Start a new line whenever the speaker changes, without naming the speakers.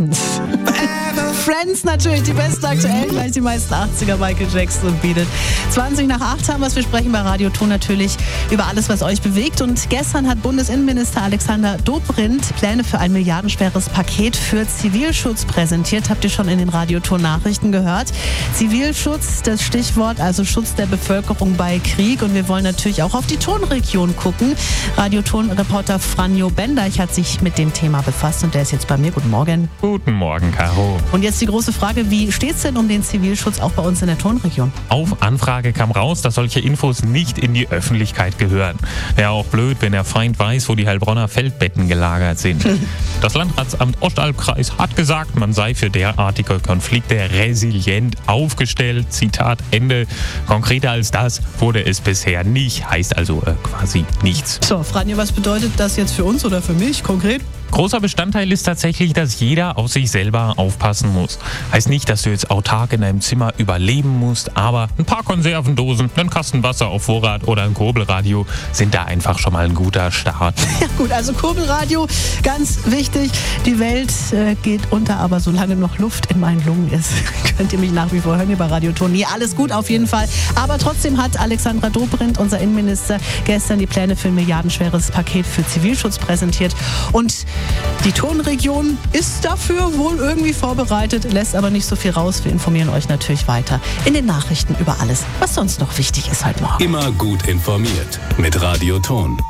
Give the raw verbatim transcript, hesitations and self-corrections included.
Friends natürlich, die besten aktuellen, gleich die meisten achtziger, Michael Jackson und Beat It. zwanzig nach acht haben wir es. Wir sprechen bei Radio Ton natürlich über alles, was euch bewegt. Und gestern hat Bundesinnenminister Alexander Dobrindt Pläne für ein milliardenschweres Paket für Zivilschutz präsentiert. Habt ihr schon in den Radio Ton Nachrichten gehört? Zivilschutz, das Stichwort, also Schutz der Bevölkerung bei Krieg. Und wir wollen natürlich auch auf die Tonregion gucken. Radio Ton-Reporter Franjo Bendeich hat sich mit dem Thema befasst und der ist jetzt bei mir. Guten Morgen.
Guten Morgen, Caro.
Und jetzt die große Frage, wie steht es denn um den Zivilschutz auch bei uns in der Tonregion?
Auf Anfrage kam raus, dass solche Infos nicht in die Öffentlichkeit gehören. Wäre auch blöd, wenn der Feind weiß, wo die Heilbronner Feldbetten gelagert sind. Das Landratsamt Ostalbkreis hat gesagt, man sei für derartige Konflikte resilient aufgestellt. Zitat Ende. Konkreter als das wurde es bisher nicht. Heißt also äh, quasi nichts.
So, Franjo, was bedeutet das jetzt für uns oder für mich konkret?
Großer Bestandteil ist tatsächlich, dass jeder auf sich selber aufpassen muss. Heißt nicht, dass du jetzt autark in deinem Zimmer überleben musst, aber ein paar Konservendosen, einen Kasten Wasser auf Vorrat oder ein Kurbelradio sind da einfach schon mal ein guter Start.
Ja gut, also Kurbelradio, ganz wichtig. Die Welt äh, geht unter, aber solange noch Luft in meinen Lungen ist, könnt ihr mich nach wie vor hören hier bei Radio Ton. Nee, alles gut auf jeden Fall. Aber trotzdem hat Alexandra Dobrindt, unser Innenminister, gestern die Pläne für ein milliardenschweres Paket für Zivilschutz präsentiert. Und die Tonregion ist dafür wohl irgendwie vorbereitet, lässt aber nicht so viel raus. Wir informieren euch natürlich weiter in den Nachrichten über alles, was sonst noch wichtig ist heute Morgen.
Immer gut informiert mit Radio Ton.